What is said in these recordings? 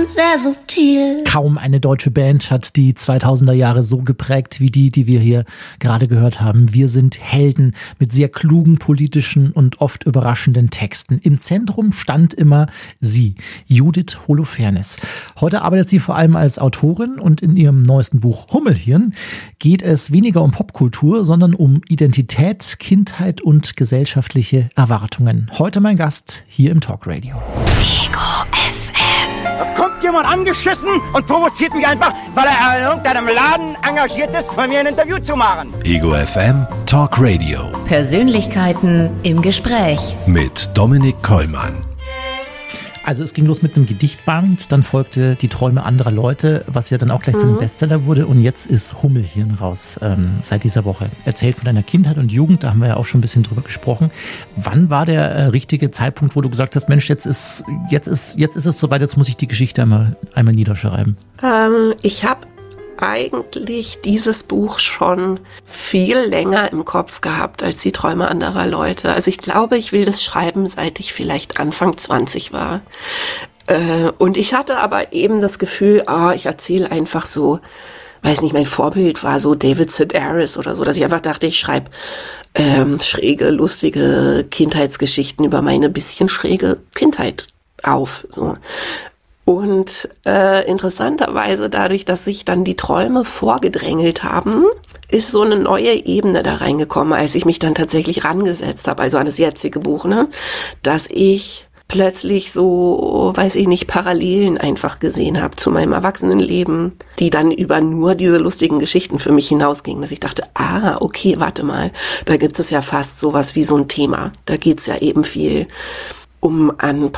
sehr subtil. Kaum eine deutsche Band hat die 2000er Jahre so geprägt wie die wir hier gerade gehört haben. Wir sind Helden mit sehr klugen politischen und oft überraschenden Texten. Im Zentrum stand immer sie, Judith Holofernes. Heute arbeitet sie vor allem als Autorin und in ihrem neuesten Buch Hummelhirn geht es weniger um Popkultur, sondern um Identität, Kindheit und gesellschaftliche Erwartungen. Heute mein Gast hier im Talkradio. Ego FM. Da kommt jemand angeschissen und provoziert mich einfach, weil er in irgendeinem Laden engagiert ist, bei mir ein Interview zu machen. Ego FM Talkradio. Persönlichkeiten im Gespräch. Mit Dominik Kollmann. Also es ging los mit einem Gedichtband, dann folgte Die Träume anderer Leute, was ja dann auch gleich zu einem Bestseller wurde, und jetzt ist Hummelhirn raus, seit dieser Woche. Erzählt von deiner Kindheit und Jugend, da haben wir ja auch schon ein bisschen drüber gesprochen. Wann war der richtige Zeitpunkt, wo du gesagt hast, Mensch, jetzt ist es soweit, jetzt muss ich die Geschichte einmal niederschreiben? Ich habe eigentlich dieses Buch schon viel länger im Kopf gehabt als Die Träume anderer Leute. Also ich glaube, ich will das schreiben, seit ich vielleicht Anfang 20 war. Und ich hatte aber eben das Gefühl, ich erzähle einfach so, weiß nicht, mein Vorbild war so David Sedaris oder so, dass ich einfach dachte, ich schreibe schräge, lustige Kindheitsgeschichten über meine bisschen schräge Kindheit auf, so. Und interessanterweise dadurch, dass sich dann die Träume vorgedrängelt haben, ist so eine neue Ebene da reingekommen, als ich mich dann tatsächlich rangesetzt habe, also an das jetzige Buch, ne, dass ich plötzlich so, weiß ich nicht, Parallelen einfach gesehen habe zu meinem Erwachsenenleben, die dann über nur diese lustigen Geschichten für mich hinausgingen, dass ich dachte, okay, warte mal, da gibt es ja fast sowas wie so ein Thema. Da geht's ja eben viel um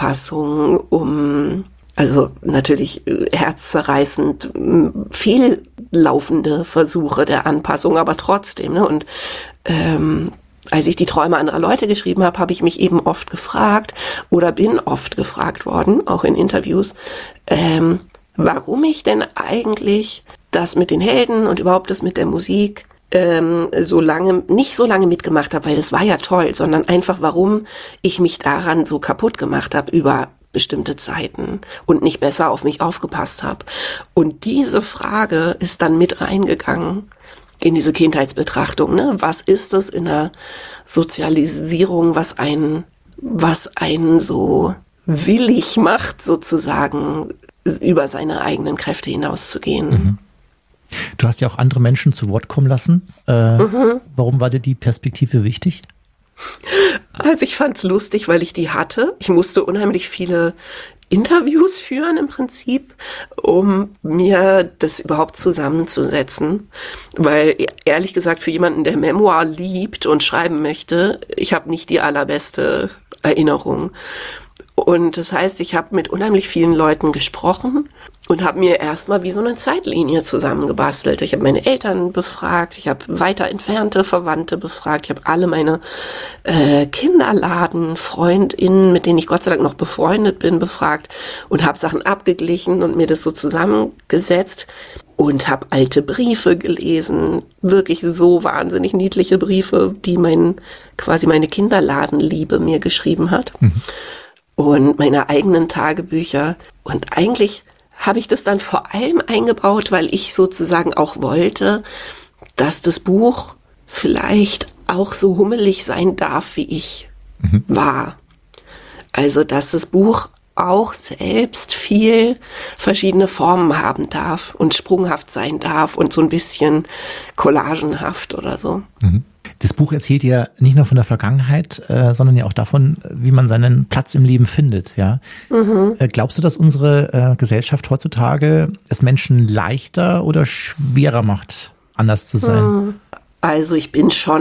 Anpassung, also natürlich herzzerreißend fehllaufende Versuche der Anpassung, aber trotzdem, ne? Und als ich Die Träume anderer Leute geschrieben habe, habe ich mich eben oft gefragt oder bin oft gefragt worden, auch in Interviews, warum ich denn eigentlich das mit den Helden und überhaupt das mit der Musik nicht so lange mitgemacht habe, weil das war ja toll, sondern einfach, warum ich mich daran so kaputt gemacht habe über bestimmte Zeiten und nicht besser auf mich aufgepasst habe. Und diese Frage ist dann mit reingegangen in diese Kindheitsbetrachtung, ne? Was ist es in der Sozialisierung, was einen so willig macht, sozusagen über seine eigenen Kräfte hinauszugehen? Mhm. Du hast ja auch andere Menschen zu Wort kommen lassen. Warum war dir die Perspektive wichtig? Also ich fand's lustig, weil ich die hatte. Ich musste unheimlich viele Interviews führen im Prinzip, um mir das überhaupt zusammenzusetzen. Weil ehrlich gesagt, für jemanden, der Memoir liebt und schreiben möchte, ich habe nicht die allerbeste Erinnerung. Und das heißt, ich habe mit unheimlich vielen Leuten gesprochen und habe mir erstmal wie so eine Zeitlinie zusammengebastelt. Ich habe meine Eltern befragt, ich habe weiter entfernte Verwandte befragt, ich habe alle meine KinderladenfreundInnen, mit denen ich Gott sei Dank noch befreundet bin, befragt und habe Sachen abgeglichen und mir das so zusammengesetzt und habe alte Briefe gelesen, wirklich so wahnsinnig niedliche Briefe, die meine Kinderladenliebe mir geschrieben hat. Mhm. Und meine eigenen Tagebücher. Und eigentlich habe ich das dann vor allem eingebaut, weil ich sozusagen auch wollte, dass das Buch vielleicht auch so hummelig sein darf, wie ich war. Also, dass das Buch auch selbst viel verschiedene Formen haben darf und sprunghaft sein darf und so ein bisschen collagenhaft oder so. Mhm. Das Buch erzählt ja nicht nur von der Vergangenheit, sondern ja auch davon, wie man seinen Platz im Leben findet. Ja? Mhm. Glaubst du, dass unsere Gesellschaft heutzutage es Menschen leichter oder schwerer macht, anders zu sein? Also ich bin schon